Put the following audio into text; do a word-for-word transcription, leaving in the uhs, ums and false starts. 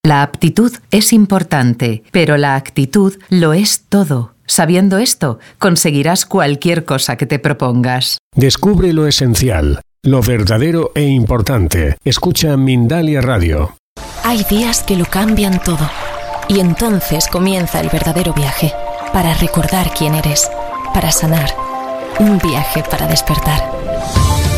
La aptitud es importante, pero la actitud lo es todo. Sabiendo esto, conseguirás cualquier cosa que te propongas. Descubre lo esencial, lo verdadero e importante. Escucha Mindalia Radio. Hay días que lo cambian todo. Y entonces comienza el verdadero viaje. Para recordar quién eres. Para sanar. Un viaje para despertar.